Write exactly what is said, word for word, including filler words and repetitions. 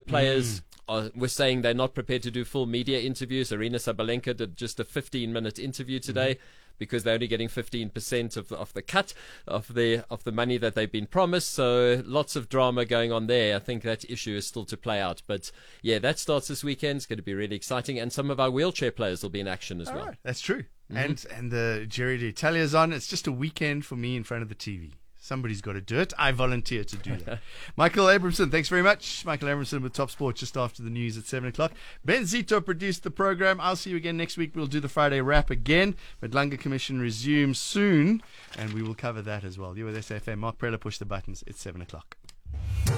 players. Mm. Are, were saying they're not prepared to do full media interviews. Arina Sabalenka did just a fifteen minute interview today mm-hmm. because they're only getting fifteen percent of the, of the cut of the of the money that they've been promised. So lots of drama going on there. I think that issue is still to play out. But yeah, that starts this weekend. It's going to be really exciting. And some of our wheelchair players will be in action as All well. Right. That's true. Mm-hmm. And and the Jerry D'Italia's on. It's just a weekend for me in front of the T V. Somebody's got to do it. I volunteer to do that. Michael Abramson, thanks very much. Michael Abramson with Top Sport just after the news at seven o'clock. Ben Zito produced the program. I'll see you again next week. We'll do the Friday wrap again. Madlanga Commission resumes soon, and we will cover that as well. You with S F M. Mark Prella, push the buttons. It's seven o'clock.